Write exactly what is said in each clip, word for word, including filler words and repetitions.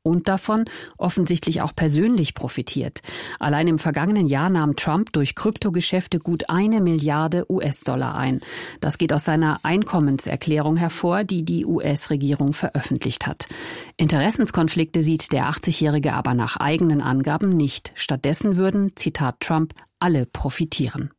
und davon offensichtlich auch persönlich profitiert. Allein im vergangenen Jahr nahm Trump durch Kryptogeschäfte gut eine Milliarde U S-Dollar ein. Das geht aus seiner Einkommenserklärung hervor, die die U S-Regierung veröffentlicht hat. Interessenskonflikte sieht der achtzigjährige aber nach eigenen Angaben nicht. Stattdessen würden, Zitat Trump, alle profitieren.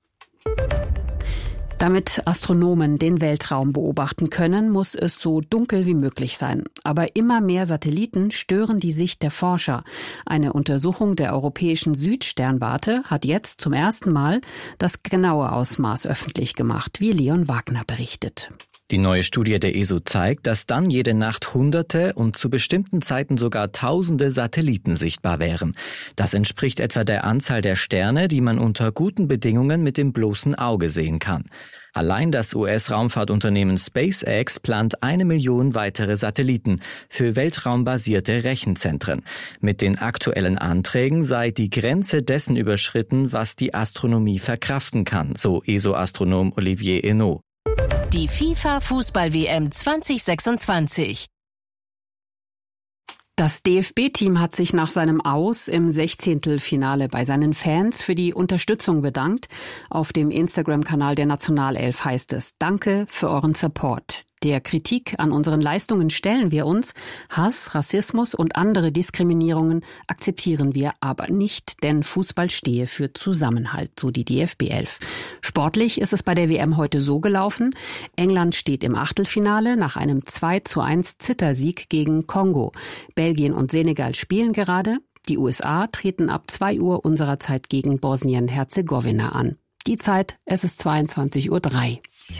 Damit Astronomen den Weltraum beobachten können, muss es so dunkel wie möglich sein. Aber immer mehr Satelliten stören die Sicht der Forscher. Eine Untersuchung der europäischen Südsternwarte hat jetzt zum ersten Mal das genaue Ausmaß öffentlich gemacht, wie Leon Wagner berichtet. Die neue Studie der E S O zeigt, dass dann jede Nacht Hunderte und zu bestimmten Zeiten sogar Tausende Satelliten sichtbar wären. Das entspricht etwa der Anzahl der Sterne, die man unter guten Bedingungen mit dem bloßen Auge sehen kann. Allein das U S-Raumfahrtunternehmen SpaceX plant eine Million weitere Satelliten für weltraumbasierte Rechenzentren. Mit den aktuellen Anträgen sei die Grenze dessen überschritten, was die Astronomie verkraften kann, so E S O-Astronom Olivier Hennault. Die FIFA-Fußball-W M zwanzig sechsundzwanzig. Das D F B-Team hat sich nach seinem Aus im Sechzehntelfinale bei seinen Fans für die Unterstützung bedankt. Auf dem Instagram-Kanal der Nationalelf heißt es: Danke für euren Support. Der Kritik an unseren Leistungen stellen wir uns. Hass, Rassismus und andere Diskriminierungen akzeptieren wir aber nicht, denn Fußball stehe für Zusammenhalt, so die D F B-Elf. Sportlich ist es bei der W M heute so gelaufen: England steht im Achtelfinale nach einem zwei zu eins Zittersieg gegen Kongo. Belgien und Senegal spielen gerade. Die U S A treten ab zwei Uhr unserer Zeit gegen Bosnien-Herzegowina an. Die Zeit, es ist zweiundzwanzig Uhr drei.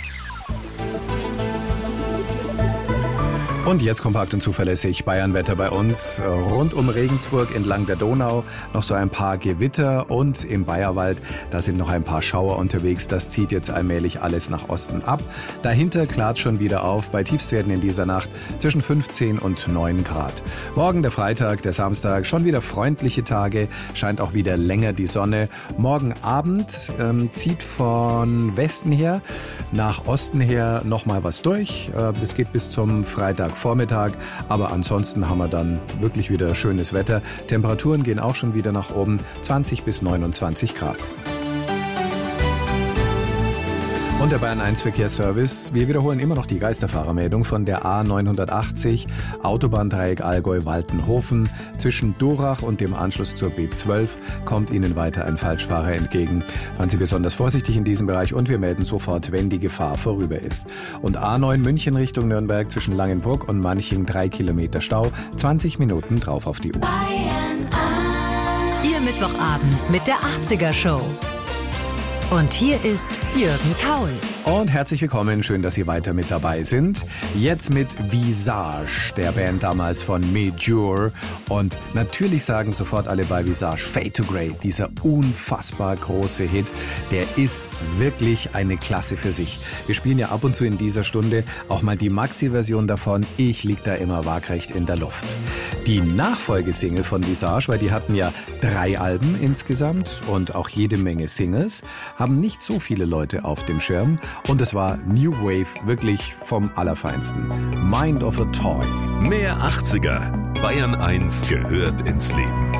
Und jetzt kompakt und zuverlässig Bayernwetter bei uns. Rund um Regensburg entlang der Donau noch so ein paar Gewitter und im Bayerwald, da sind noch ein paar Schauer unterwegs. Das zieht jetzt allmählich alles nach Osten ab. Dahinter klart schon wieder auf bei Tiefstwerten in dieser Nacht zwischen fünfzehn und neun Grad. Morgen der Freitag, der Samstag, schon wieder freundliche Tage, scheint auch wieder länger die Sonne. Morgen Abend ähm, zieht von Westen her nach Osten her nochmal was durch. Äh, das geht bis zum Freitag Vormittag, aber ansonsten haben wir dann wirklich wieder schönes Wetter. Temperaturen gehen auch schon wieder nach oben, zwanzig bis neunundzwanzig Grad. Und der Bayern eins Verkehrsservice. Wir wiederholen immer noch die Geisterfahrermeldung von der A neunhundertachtzig, Autobahndreieck Allgäu-Waltenhofen. Zwischen Durach und dem Anschluss zur B zwölf kommt Ihnen weiter ein Falschfahrer entgegen. Fahren Sie besonders vorsichtig in diesem Bereich und wir melden sofort, wenn die Gefahr vorüber ist. Und A neun München Richtung Nürnberg zwischen Langenbrück und Manching drei Kilometer Stau, zwanzig Minuten drauf auf die Uhr. Bayern eins. Ihr Mittwochabend mit der achtziger Show. Und hier ist Jürgen Kaul. Und herzlich willkommen, schön, dass Sie weiter mit dabei sind. Jetzt mit Visage, der Band damals von Major. Und natürlich sagen sofort alle bei Visage, Fade to Grey, dieser unfassbar große Hit, der ist wirklich eine Klasse für sich. Wir spielen ja ab und zu in dieser Stunde auch mal die Maxi-Version davon. Ich lieg da immer waagrecht in der Luft. Die Nachfolgesingle von Visage, weil die hatten ja drei Alben insgesamt und auch jede Menge Singles, haben nicht so viele Leute auf dem Schirm. Und es war New Wave, wirklich vom Allerfeinsten. Mind of a Toy. Mehr achtziger. Bayern eins gehört ins Leben.